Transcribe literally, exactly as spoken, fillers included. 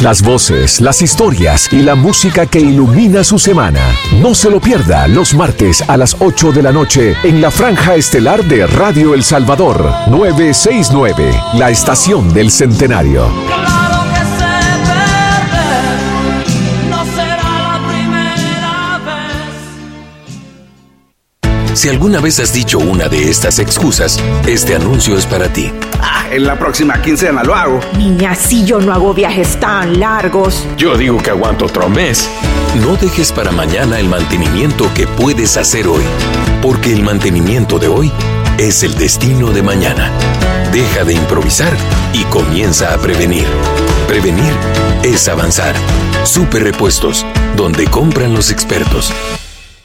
Las voces, las historias y la música que ilumina su semana. No se lo pierda los martes a las ocho de la noche en la franja estelar de Radio El Salvador, novecientos sesenta y nueve, la estación del centenario. Claro que sé perder, no será la primera vez. Si alguna vez has dicho una de estas excusas, este anuncio es para ti. Ah, en la próxima quincena lo hago. Niña, si yo no hago viajes tan largos. Yo digo que aguanto otro mes. No dejes para mañana el mantenimiento que puedes hacer hoy, porque el mantenimiento de hoy es el destino de mañana. Deja de improvisar y comienza a prevenir. Prevenir es avanzar. Super Repuestos, donde compran los expertos.